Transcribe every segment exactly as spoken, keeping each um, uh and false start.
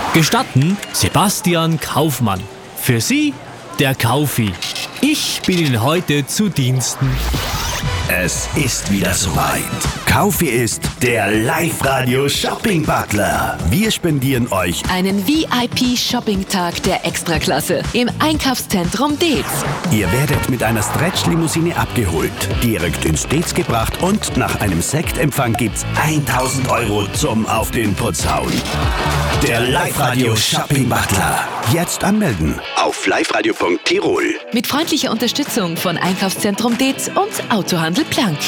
Gestatten Sebastian Kaufmann. Für Sie der Kaufi. Ich bin Ihnen heute zu Diensten. Es ist wieder soweit. Kaufi ist der Live-Radio-Shopping-Butler. Wir spendieren euch einen V I P-Shopping-Tag der Extraklasse im Einkaufszentrum Deetz. Ihr werdet mit einer Stretch-Limousine abgeholt, direkt ins Deetz gebracht und nach einem Sektempfang gibt's tausend Euro zum Auf den Putz hauen. Der Live-Radio-Shopping-Butler. Jetzt anmelden auf liveradio punkt tirol. Mit freundlicher Unterstützung von Einkaufszentrum Deetz und Autohandel Planck.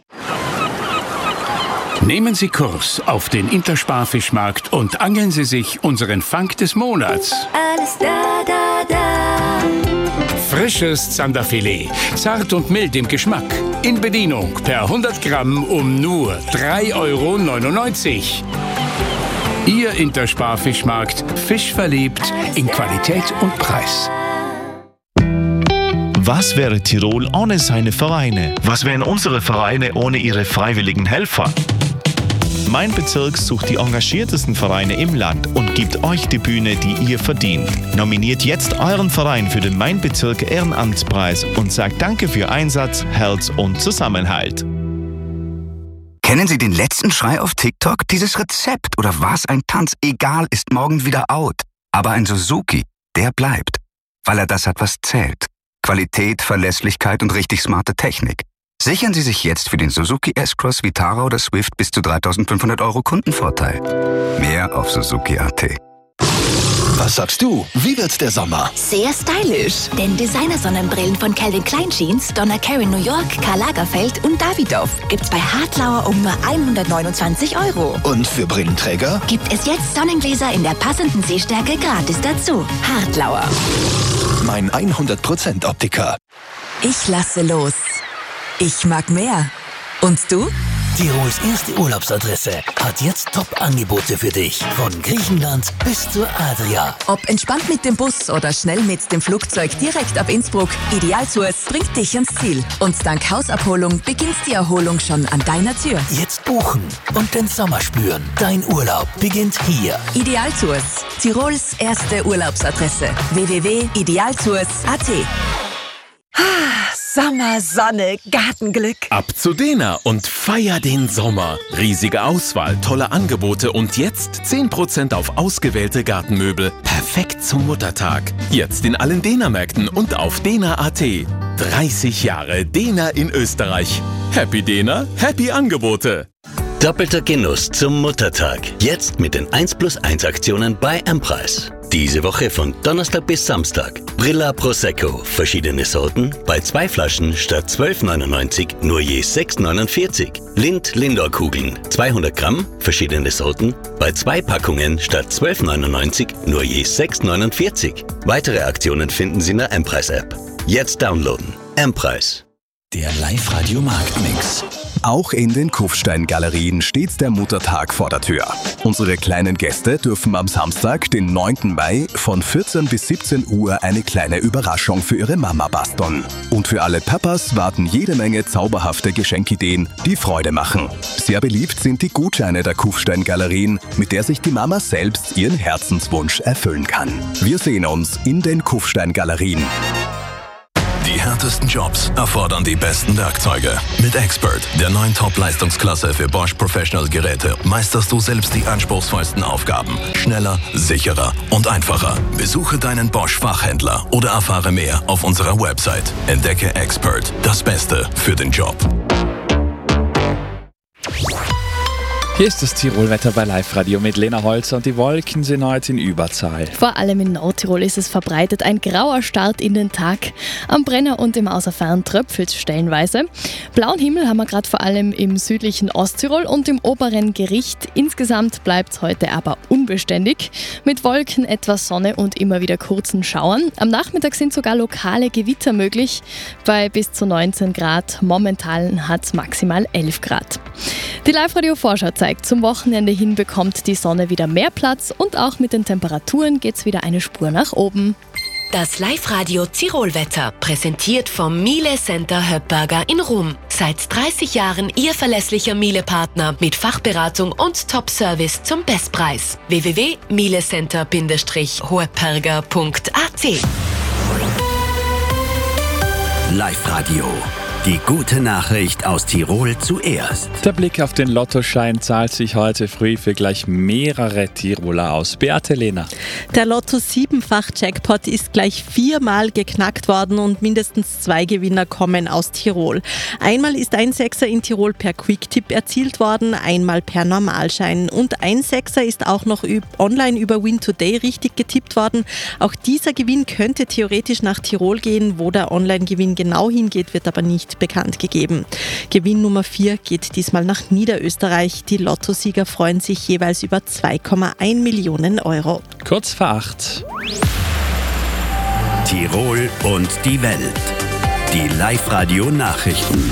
Nehmen Sie Kurs auf den Intersparfischmarkt und angeln Sie sich unseren Fang des Monats. Alles da, da, da. Frisches Zanderfilet, zart und mild im Geschmack. In Bedienung per hundert Gramm um nur drei Euro neunundneunzig. Ihr Intersparfischmarkt, fischverliebt in Qualität und Preis. Was wäre Tirol ohne seine Vereine? Was wären unsere Vereine ohne ihre freiwilligen Helfer? Mein Bezirk sucht die engagiertesten Vereine im Land und gibt euch die Bühne, die ihr verdient. Nominiert jetzt euren Verein für den Mein Bezirk Ehrenamtspreis und sagt Danke für Einsatz, Herz und Zusammenhalt. Kennen Sie den letzten Schrei auf TikTok? Dieses Rezept oder was ein Tanz, egal, ist morgen wieder out. Aber ein Suzuki, der bleibt, weil er das hat, was zählt. Qualität, Verlässlichkeit und richtig smarte Technik. Sichern Sie sich jetzt für den Suzuki S-Cross, Vitara oder Swift bis zu dreitausendfünfhundert Euro Kundenvorteil. Mehr auf suzuki punkt a t. Was sagst du? Wie wird der Sommer? Sehr stylisch. Denn Designer-Sonnenbrillen von Calvin Klein Jeans, Donna Karan New York, Karl Lagerfeld und Davidoff gibt's bei Hartlauer um nur hundertneunundzwanzig Euro. Und für Brillenträger? Gibt es jetzt Sonnengläser in der passenden Sehstärke gratis dazu. Hartlauer. Mein hundert Prozent Optiker. Ich lasse los. Ich mag mehr. Und du? Tirols erste Urlaubsadresse hat jetzt Top-Angebote für dich. Von Griechenland bis zur Adria. Ob entspannt mit dem Bus oder schnell mit dem Flugzeug direkt ab Innsbruck, Idealtours bringt dich ans Ziel. Und dank Hausabholung beginnt die Erholung schon an deiner Tür. Jetzt buchen und den Sommer spüren. Dein Urlaub beginnt hier. Idealtours, Tirols erste Urlaubsadresse. w w w punkt idealtours punkt a t. Sommer, Sonne, Gartenglück. Ab zu Dena und feier den Sommer. Riesige Auswahl, tolle Angebote und jetzt zehn Prozent auf ausgewählte Gartenmöbel. Perfekt zum Muttertag. Jetzt in allen Dena-Märkten und auf dena punkt a t. dreißig Jahre Dena in Österreich. Happy Dena, happy Angebote. Doppelter Genuss zum Muttertag. Jetzt mit den eins plus eins Aktionen bei M-Preis. Diese Woche von Donnerstag bis Samstag. Brilla Prosecco, verschiedene Sorten, bei zwei Flaschen statt zwölf neunundneunzig nur je sechs neunundvierzig. Lind Lindor-Kugeln, zweihundert Gramm, verschiedene Sorten, bei zwei Packungen statt zwölf neunundneunzig nur je sechs neunundvierzig. Weitere Aktionen finden Sie in der M-Preis-App. Jetzt downloaden. M-Preis. Der Live-Radio-Marktmix. Auch in den Kufstein-Galerien steht der Muttertag vor der Tür. Unsere kleinen Gäste dürfen am Samstag, den neunten Mai, von vierzehn bis siebzehn Uhr eine kleine Überraschung für ihre Mama basteln. Und für alle Papas warten jede Menge zauberhafte Geschenkideen, die Freude machen. Sehr beliebt sind die Gutscheine der Kufstein-Galerien, mit der sich die Mama selbst ihren Herzenswunsch erfüllen kann. Wir sehen uns in den Kufstein-Galerien. Die härtesten Jobs erfordern die besten Werkzeuge. Mit Expert, der neuen Top-Leistungsklasse für Bosch Professional Geräte, meisterst du selbst die anspruchsvollsten Aufgaben. Schneller, sicherer und einfacher. Besuche deinen Bosch-Fachhändler oder erfahre mehr auf unserer Website. Entdecke Expert, das Beste für den Job. Hier ist das Tirolwetter bei Live-Radio mit Lena Holzer und die Wolken sind heute in Überzahl. Vor allem in Nordtirol ist es verbreitet ein grauer Start in den Tag. Am Brenner und im Außerfern tröpfelt es stellenweise. Blauen Himmel haben wir gerade vor allem im südlichen Osttirol und im oberen Gericht. Insgesamt bleibt es heute aber unbeständig. Mit Wolken, etwas Sonne und immer wieder kurzen Schauern. Am Nachmittag sind sogar lokale Gewitter möglich. Bei bis zu neunzehn Grad. Momentan hat es maximal elf Grad. Die Live-Radio-Vorschau zeigt, zum Wochenende hin bekommt die Sonne wieder mehr Platz und auch mit den Temperaturen geht es wieder eine Spur nach oben. Das Live-Radio Tirolwetter, präsentiert vom Miele Center Höppberger in Rum. Seit dreißig Jahren Ihr verlässlicher Miele-Partner mit Fachberatung und Top-Service zum Bestpreis. w w w punkt mielecenter Bindestrich hoepperger punkt a t. Live-Radio. Die gute Nachricht aus Tirol zuerst. Der Blick auf den Lottoschein zahlt sich heute früh für gleich mehrere Tiroler aus. Beate Lehner. Der Lotto-Siebenfach-Jackpot ist gleich viermal geknackt worden und mindestens zwei Gewinner kommen aus Tirol. Einmal ist ein Sechser in Tirol per Quicktip erzielt worden, einmal per Normalschein. Und ein Sechser ist auch noch online über Win Today richtig getippt worden. Auch dieser Gewinn könnte theoretisch nach Tirol gehen. Wo der Online-Gewinn genau hingeht, wird aber nicht bekannt gegeben. Gewinn Nummer vier geht diesmal nach Niederösterreich. Die Lottosieger freuen sich jeweils über zwei Komma eins Millionen Euro. Kurz vor acht. Tirol und die Welt. Die Live-Radio-Nachrichten.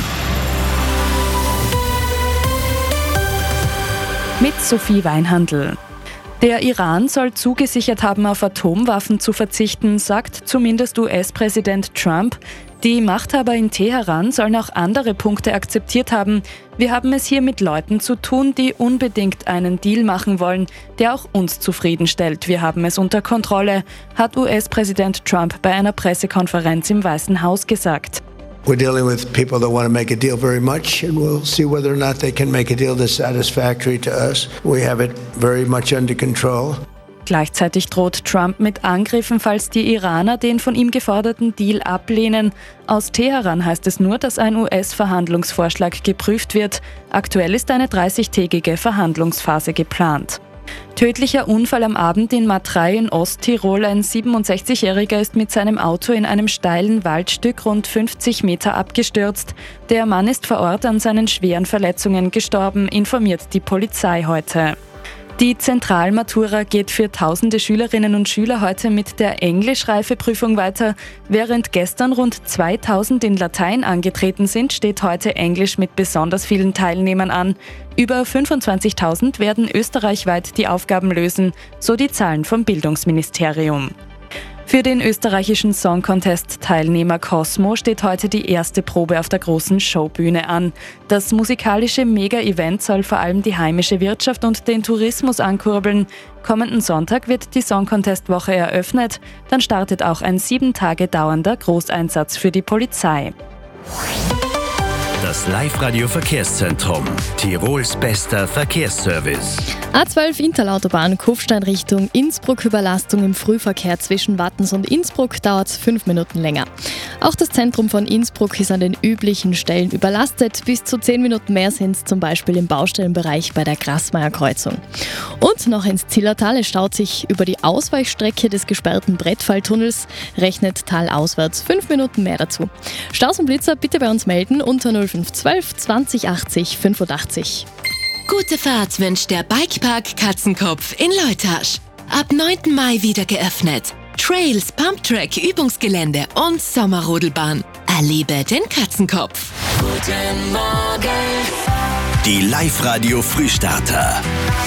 Mit Sophie Weinhandl. Der Iran soll zugesichert haben, auf Atomwaffen zu verzichten, sagt zumindest U S-Präsident Trump. Die Machthaber in Teheran sollen auch andere Punkte akzeptiert haben. Wir haben es hier mit Leuten zu tun, die unbedingt einen Deal machen wollen, der auch uns zufriedenstellt. Wir haben es unter Kontrolle, hat U S-Präsident Trump bei einer Pressekonferenz im Weißen Haus gesagt. We're dealing with people that want to make a deal very much, and we'll see whether or not they can make a deal that's satisfactory to us. We have it very much under control. Gleichzeitig droht Trump mit Angriffen, falls die Iraner den von ihm geforderten Deal ablehnen. Aus Teheran heißt es nur, dass ein U S-Verhandlungsvorschlag geprüft wird. Aktuell ist eine dreißigtägige Verhandlungsphase geplant. Tödlicher Unfall am Abend in Matrei in Osttirol. Ein siebenundsechzigjähriger ist mit seinem Auto in einem steilen Waldstück rund fünfzig Meter abgestürzt. Der Mann ist vor Ort an seinen schweren Verletzungen gestorben, informiert die Polizei heute. Die Zentralmatura geht für tausende Schülerinnen und Schüler heute mit der Englischreifeprüfung weiter. Während gestern rund zweitausend in Latein angetreten sind, steht heute Englisch mit besonders vielen Teilnehmern an. Über fünfundzwanzigtausend werden österreichweit die Aufgaben lösen, so die Zahlen vom Bildungsministerium. Für den österreichischen Song Contest-Teilnehmer Cosmo steht heute die erste Probe auf der großen Showbühne an. Das musikalische Mega-Event soll vor allem die heimische Wirtschaft und den Tourismus ankurbeln. Kommenden Sonntag wird die Song Contest-Woche eröffnet. Dann startet auch ein sieben Tage dauernder Großeinsatz für die Polizei. Das Live-Radio-Verkehrszentrum. Tirols bester Verkehrsservice. A zwölf Interlautobahn, Kufstein Richtung Innsbruck. Überlastung im Frühverkehr zwischen Wattens und Innsbruck dauert fünf Minuten länger. Auch das Zentrum von Innsbruck ist an den üblichen Stellen überlastet. Bis zu zehn Minuten mehr sind es zum Beispiel im Baustellenbereich bei der Grasmeier-Kreuzung. Und noch ins Zillertal. Es staut sich über die Ausweichstrecke des gesperrten Brettfalltunnels. Rechnet talauswärts fünf Minuten mehr dazu. Staus und Blitzer bitte bei uns melden unter null fünf zwölf zwanzig achtzig fünfundachtzig. Gute Fahrt wünscht der Bikepark Katzenkopf in Leutasch. Ab neunten Mai wieder geöffnet. Trails, Pumptrack, Übungsgelände und Sommerrodelbahn. Erlebe den Katzenkopf. Guten Morgen. Die Live-Radio Frühstarter.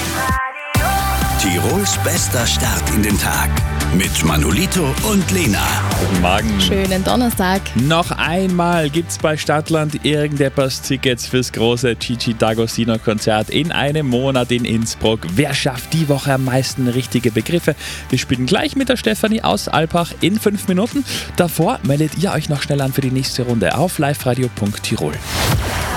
Tirols bester Start in den Tag. Mit Manolito und Lena. Guten Morgen. Schönen Donnerstag. Noch einmal gibt's bei Stadtland irgendetwas Tickets fürs große Gigi D'Agostino Konzert in einem Monat in Innsbruck. Wer schafft die Woche am meisten richtige Begriffe? Wir spielen gleich mit der Stefanie aus Alpbach in fünf Minuten. Davor meldet ihr euch noch schnell an für die nächste Runde auf liveradio punkt tirol.